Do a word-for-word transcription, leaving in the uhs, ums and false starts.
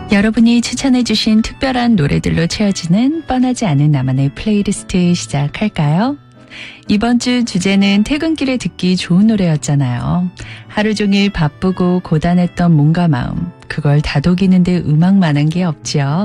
여러분이 추천해주신 특별한 노래들로 채워지는 뻔하지 않은 나만의 플레이리스트 시작할까요? 이번 주 주제는 퇴근길에 듣기 좋은 노래였잖아요. 하루 종일 바쁘고 고단했던 몸과 마음, 그걸 다독이는데 음악만한 게 없지요.